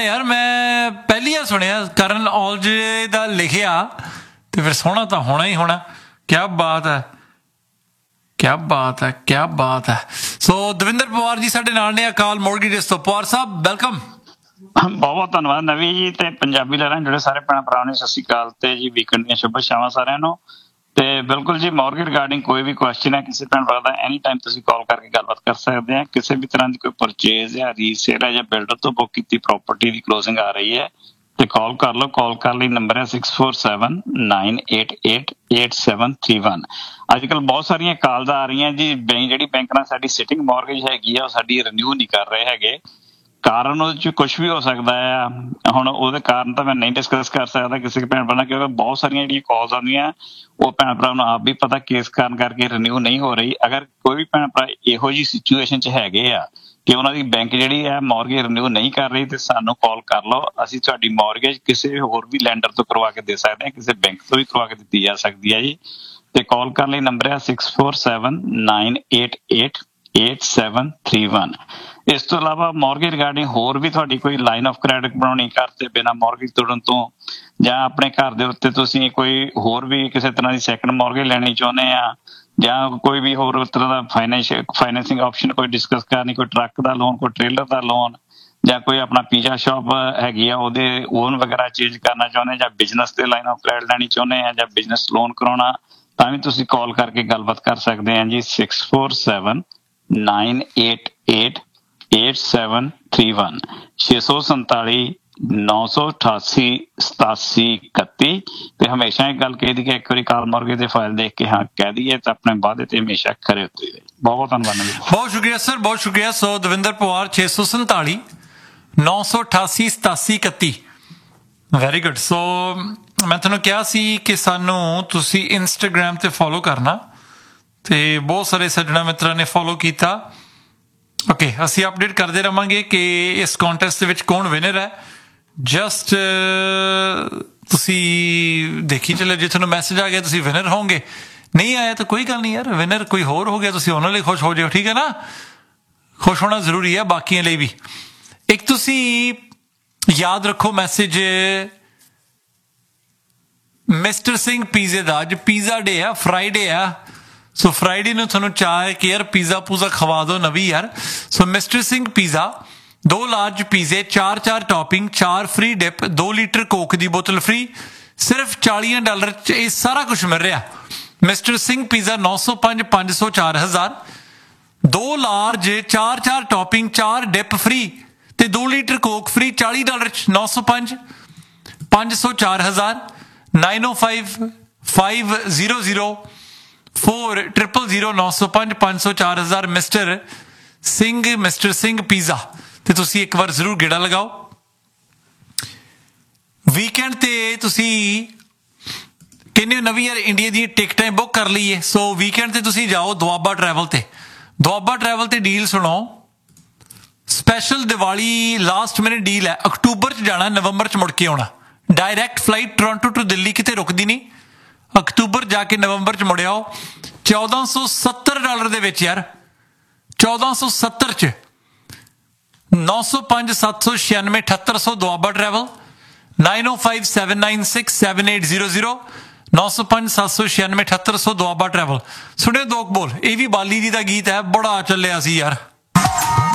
यार, मैं पहली बार सुनिया करण औजले दा लिखिया ते फिर सोहना तो होना ही होना। क्या बात है, क्या बात है, क्या बात है। सो दविंदर पवार जी साडे नाल ने अकाल मोरगेज तो पवार साहब वेलकम। बहुत बहुत धन्यवाद नवी जी ते पंजाबी लहरां ਜਿਹੜੇ ਸਾਰੇ ਭੈਣ ਭਰਾਵਾਂ ਨੂੰ ਸਤਿ ਸ਼੍ਰੀ ਅਕਾਲ ਤੇ ਜੀ ਵੀਕਐਂਡ ਦੀਆਂ ਸ਼ੁਭ ਸ਼ਾਮਾਂ ਸਾਰਿਆਂ ਨੂੰ। ਤੇ ਬਿਲਕੁਲ ਜੀ ਮੌਰਗੇਜ ਰਿਗਾਰਡਿੰਗ ਕੋਈ ਵੀ ਕੁਐਸਚਨ ਹੈ ਕਿਸੇ ਭੈਣ ਭਰਾ ਦਾ ਐਨੀ ਟਾਈਮ ਤੁਸੀਂ ਕਾਲ ਕਰਕੇ ਗੱਲਬਾਤ ਕਰ ਸਕਦੇ ਆ। ਕਿਸੇ ਵੀ ਤਰ੍ਹਾਂ ਦੀ ਕੋਈ ਪਰਚੇਜ਼ ਜਾਂ ਰੀਸੇਲ ਹੈ ਜਾਂ ਬਿਲਡਰ ਤੋਂ ਬੁੱਕ ਕੀਤੀ ਪ੍ਰਾਪਰਟੀ ਦੀ ਕਲੋਜ਼ਿੰਗ ਆ ਰਹੀ ਹੈ ਤੇ ਕਾਲ ਕਰ ਲਓ। ਕਾਲ ਕਰਨ ਲਈ ਨੰਬਰ ਹੈ 6479888731। ਅੱਜ ਕੱਲ ਬਹੁਤ ਸਾਰੀਆਂ ਕਾਲਸ ਆ ਰਹੀਆਂ ਜੀ, ਜਿਹੜੀ ਬੈਂਕ ਨਾਲ ਸਾਡੀ ਸਿਟਿੰਗ ਮੌਰਗੇਜ ਹੈਗੀ ਆ ਉਹ ਸਾਡੀ ਰਿਨਿਊ ਨਹੀਂ ਕਰ ਰਹੇ ਹੈਗੇ। ਕਾਰਨ ਉਹਦੇ ਚ ਕੁਝ ਵੀ ਹੋ ਸਕਦਾ ਆ। ਹੁਣ ਉਹਦੇ ਕਾਰਨ ਤਾਂ ਮੈਂ ਨਹੀਂ ਡਿਸਕਸ ਕਰ ਸਕਦਾ ਕਿਸੇ ਭੈਣ ਭਰਾ ਨਾਲ, ਕਿਉਂਕਿ ਬਹੁਤ ਸਾਰੀਆਂ ਜਿਹੜੀਆਂ ਕਾਲਸ ਆਉਂਦੀਆਂ ਉਹ ਭੈਣ ਭਰਾ ਨੂੰ ਆਪ ਵੀ ਪਤਾ ਕਿਸ ਕਾਰਨ ਕਰਕੇ ਰਿਨਿਊ ਨਹੀਂ ਹੋ ਰਹੀ। ਅਗਰ ਕੋਈ ਵੀ ਭੈਣ ਭਰਾ ਇਹੋ ਜਿਹੀ ਸਿਚੁਏਸ਼ਨ ਚ ਹੈਗੇ ਆ ਕਿ ਉਹਨਾਂ ਦੀ ਬੈਂਕ ਜਿਹੜੀ ਹੈ ਮੌਰਗੇਜ ਰਿਨਿਊ ਨਹੀਂ ਕਰ ਰਹੀ ਤੇ ਸਾਨੂੰ ਕਾਲ ਕਰ ਲਓ। ਅਸੀਂ ਤੁਹਾਡੀ ਮੌਰਗੇਜ ਕਿਸੇ ਹੋਰ ਵੀ ਲੈਂਡਰ ਤੋਂ ਕਰਵਾ ਕੇ ਦੇ ਸਕਦੇ ਹਾਂ, ਕਿਸੇ ਬੈਂਕ ਤੋਂ ਵੀ ਕਰਵਾ ਕੇ ਦਿੱਤੀ ਜਾ ਸਕਦੀ ਹੈ ਜੀ। ਤੇ ਕਾਲ ਕਰਨ ਲਈ ਨੰਬਰ ਹੈ 6479888731। ਇਸ ਤੋਂ ਇਲਾਵਾ ਮੌਰਗੇਜ ਰਿਗਾਰਡਿੰਗ ਹੋਰ ਵੀ ਤੁਹਾਡੀ ਕੋਈ ਲਾਈਨ ਆਫ ਕ੍ਰੈਡਿਟ ਬਣਾਉਣੀ ਘਰ ਤੇ ਬਿਨਾਂ ਮੌਰਗੇਜ ਤੋੜਨ ਤੋਂ, ਜਾਂ ਆਪਣੇ ਘਰ ਦੇ ਉੱਤੇ ਤੁਸੀਂ ਕੋਈ ਹੋਰ ਵੀ ਕਿਸੇ ਤਰ੍ਹਾਂ ਦੀ ਸੈਕੰਡ ਮੌਰਗੇਜ ਲੈਣੀ ਚਾਹੁੰਦੇ ਆ, ਜਾਂ ਕੋਈ ਵੀ ਹੋਰ ਤਰ੍ਹਾਂ ਦਾ ਫਾਈਨੈਂਸਿੰਗ ਆਪਸ਼ਨ ਕੋਈ ਡਿਸਕਸ ਕਰਨੀ, ਕੋਈ ਟਰੱਕ ਦਾ ਲੋਨ, ਕੋਈ ਟ੍ਰੇਲਰ ਦਾ ਲੋਨ, ਜਾਂ ਕੋਈ ਆਪਣਾ ਪੀਜ਼ਾ ਸ਼ਾਪ ਹੈਗੀ ਆ ਉਹਦੇ ਓਨ ਵਗੈਰਾ ਚੇਂਜ ਕਰਨਾ ਚਾਹੁੰਦੇ, ਜਾਂ ਬਿਜ਼ਨਸ ਤੇ ਲਾਈਨ ਆਫ ਕ੍ਰੈਡਿਟ ਲੈਣੀ ਚਾਹੁੰਦੇ ਆ, ਜਾਂ ਬਿਜ਼ਨਸ ਲੋਨ ਕਰਾਉਣਾ, ਤਾਂ ਵੀ ਤੁਸੀਂ ਕਾਲ ਕਰਕੇ ਗੱਲਬਾਤ ਕਰ ਸਕਦੇ ਆ ਜੀ। 6479888731 647-988-8731। ਤੇ ਹਮੇਸ਼ਾ ਇਹ ਗੱਲ ਕਹੀ ਦੀ ਕਿ ਇੱਕ ਵਾਰੀ ਕਾਲ ਮੌਰਗੇਜ ਦੇ ਫਾਈਲ ਦੇਖ ਕੇ ਹਾਂ ਕਹਿ ਦਈਏ ਤਾਂ ਆਪਣੇ ਵਾਅਦੇ ਤੇ ਹਮੇਸ਼ਾ ਖਰੇ ਉਤਰੀਏ। ਬਹੁਤ ਬਹੁਤ ਧੰਨਵਾਦ ਜੀ। बहुत शुक्रिया सर, बहुत शुक्रिया। सो दविंदर पवार 647-988-8731। Very good. ਸੋ ਮੈਂ ਤੁਹਾਨੂੰ ਕਿਹਾ ਸੀ ਕਿ ਸਾਨੂੰ ਤੁਸੀਂ ਇੰਸਟਾਗ੍ਰਾਮ ਤੇ ਫੋਲੋ ਕਰਨਾ ਤੇ ਬਹੁਤ ਸਾਰੇ ਸੱਜਣਾ ਮਿੱਤਰਾਂ ਨੇ ਫੋਲੋ ਕੀਤਾ। ਓਕੇ, ਅਸੀਂ ਅਪਡੇਟ ਕਰਦੇ ਰਵਾਂਗੇ ਕਿ ਇਸ ਕੰਟੈਸਟ ਦੇ ਵਿੱਚ ਕੌਣ ਵਿਨਰ ਹੈ। ਜਸਟ ਤੁਸੀਂ ਦੇਖੀ ਚੱਲੋ, ਜੇ ਤੁਹਾਨੂੰ ਮੈਸੇਜ ਆ ਗਿਆ ਤੁਸੀਂ ਵਿਨਰ ਹੋਵੋਗੇ, ਨਹੀਂ ਆਇਆ ਤਾਂ ਕੋਈ ਗੱਲ ਨਹੀਂ ਯਾਰ, ਵਿਨਰ ਕੋਈ ਹੋਰ ਹੋ ਗਿਆ ਤੁਸੀਂ ਉਹਨਾਂ ਲਈ ਖੁਸ਼ ਹੋ ਜਾਓ, ਠੀਕ ਹੈ ਨਾ। ਖੁਸ਼ ਹੋਣਾ ਜ਼ਰੂਰੀ ਹੈ ਬਾਕੀਆਂ ਲਈ ਵੀ। ਇੱਕ ਤੁਸੀਂ ਯਾਦ ਰੱਖੋ ਮੈਸੇਜ ਮਿਸਟਰ ਸਿੰਘ ਪੀਜ਼ੇ ਦਾ, ਅੱਜ ਪੀਜ਼ਾ ਡੇ ਆ, ਫਰਾਈਡੇ ਆ। ਸੋ ਫਰਾਈਡੇ ਨੂੰ ਤੁਹਾਨੂੰ ਚਾਹ ਹੈ ਕਿ ਯਾਰ ਪੀਜ਼ਾ ਪੂਜ਼ਾ ਖਵਾ ਦਿਓ ਨਵੀਂ ਯਾਰ। ਸੋ ਮਿਸਟਰ ਸਿੰਘ ਪੀਜ਼ਾ 2 ਲਾਰਜ ਪੀਜ਼ੇ, 4 topping, 4 free dip, 2 litre Coke ਦੀ ਬੋਤਲ ਫ੍ਰੀ, ਸਿਰਫ $40 ਚ ਇਹ ਸਾਰਾ ਕੁਝ ਮਿਲ ਰਿਹਾ। Mister Singh pizza 905 500 4000, 2 large, 4 topping, 4 dip free ਤੇ 2 ਲੀਟਰ ਕੋਕ ਫ੍ਰੀ, $40 ਚ 905 500 4000। 905500400905 500 4000 ਮਿਸਟਰ ਸਿੰਘ ਪੀਜ਼ਾ। ਤੇ ਤੁਸੀਂ ਇੱਕ ਵਾਰ ਜ਼ਰੂਰ ਗੇੜਾ ਲਗਾਓ। ਵੀਕਐਂਡ ਤੇ ਤੁਸੀਂ ਕਹਿੰਦੇ ਹੋ ਨਵੀਂ ਯਾਰ ਇੰਡੀਆ ਦੀਆਂ ਟਿਕਟਾਂ ਬੁੱਕ ਕਰ ਲਈਏ। ਸੋ ਵੀਕਐਂਡ ਤੇ ਤੁਸੀਂ ਜਾਓ ਦੁਆਬਾ ਟਰੈਵਲ ਤੇ। ਦੁਆਬਾ ਟਰੈਵਲ ਤੇ ਡੀਲ ਸੁਣੋ, special Diwali last minute deal ਹੈ। ਅਕਤੂਬਰ ਚ ਜਾਣਾ, ਨਵੰਬਰ ਚ ਮੁੜ ਕੇ ਆਉਣਾ। Direct flight Toronto to Delhi, ਕਿਤੇ ਰੁਕਦੀ ਨਹੀਂ। ਅਕਤੂਬਰ ਜਾ ਕੇ ਨਵੰਬਰ ਚ ਮੁੜਿਆ ਆਓ। $1470 ਦੇ ਵਿੱਚ ਯਾਰ, 1470 ਚ 905 796 7800 ਦੁਆਬਾ ਟਰੈਵਲ। 9057967800 905 796 7800 ਦੁਆਬਾ ਟਰੈਵਲ। ਸੁਣਿਓ ਦੋਕ ਬੋਲ, ਇਹ ਵੀ ਬਾਲੀ ਜੀ ਦਾ ਗੀਤ ਹੈ, ਬੜਾ ਚੱਲਿਆ ਸੀ ਯਾਰ।